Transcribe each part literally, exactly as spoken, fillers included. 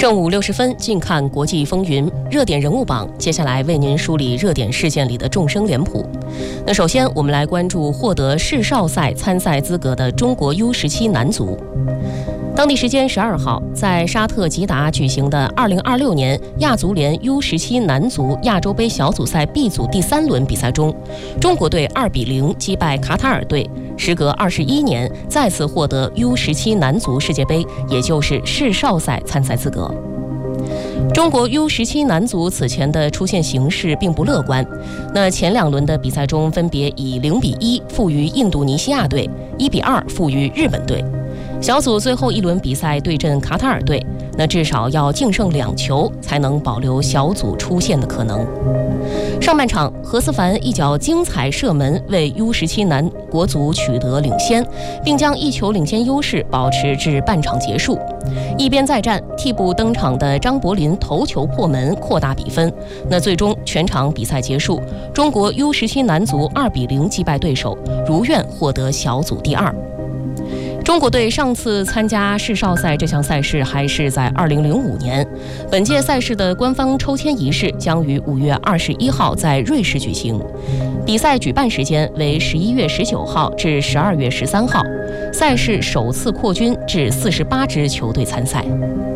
正午六十分，近看国际风云热点人物榜，接下来为您梳理热点事件里的众生脸谱。那首先，我们来关注获得世少赛参赛资格的中国 U 十七 男足。当地时间十二号，在沙特吉达举行的二零二六年亚足联 U 十七 男足亚洲杯小组赛 B 组第三轮比赛中，中国队二比零击败卡塔尔队，时隔二十一年再次获得 U 十七 男足世界杯，也就是世少赛参赛资格。中国 U 十七 男足此前的出现形势并不乐观，那前两轮的比赛中分别以零比一负于印度尼西亚队，一比二负于日本队。小组最后一轮比赛对阵卡塔尔队，那至少要净胜两球才能保留小组出线的可能。上半场，何思凡一脚精彩射门为 U 十七 男国足取得领先，并将一球领先优势保持至半场结束。一边再战，替补登场的张伯林头球破门扩大比分。那最终全场比赛结束，中国 U 十七 男足二比零击败对手，如愿获得小组第二。中国队上次参加世少赛这项赛事还是在二零零五年，本届赛事的官方抽签仪式将于五月二十一号在瑞士举行，比赛举办时间为十一月十九号至十二月十三号，赛事首次扩军至四十八支球队参赛。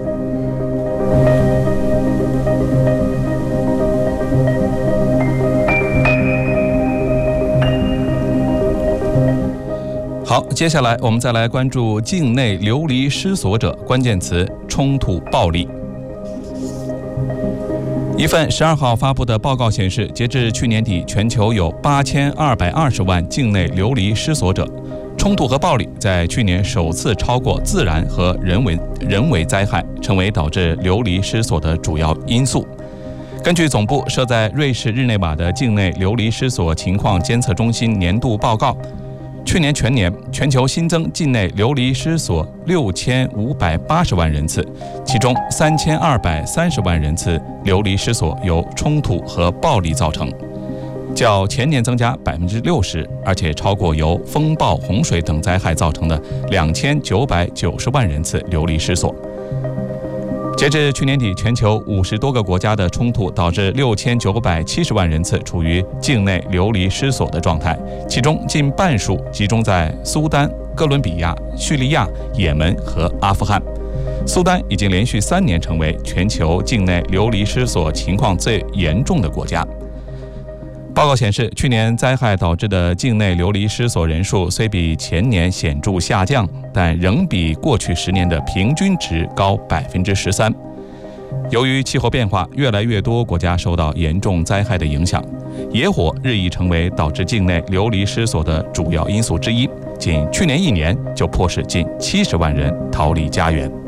好，接下来我们再来关注境内流离失所者，关键词冲突暴力。一份十二号发布的报告显示，截至去年底，全球有八千二百二十万境内流离失所者。冲突和暴力在去年首次超过自然和人为人为灾害，成为导致流离失所的主要因素。根据总部设在瑞士日内瓦的境内流离失所情况监测中心年度报告，去年全年全球新增境内流离失所六千五百八十万人次，其中三千二百三十万人次流离失所由冲突和暴力造成，较前年增加百分之六十，而且超过由风暴、洪水等灾害造成的两千九百九十万人次流离失所。截至去年底，全球五十多个国家的冲突导致六千九百七十万人次处于境内流离失所的状态，其中近半数集中在苏丹、哥伦比亚、叙利亚、也门和阿富汗。苏丹已经连续三年成为全球境内流离失所情况最严重的国家。报告显示，去年灾害导致的境内流离失所人数虽比前年显著下降，但仍比过去十年的平均值高百分之十三。由于气候变化，越来越多国家受到严重灾害的影响，野火日益成为导致境内流离失所的主要因素之一。仅去年一年就迫使近七十万人逃离家园。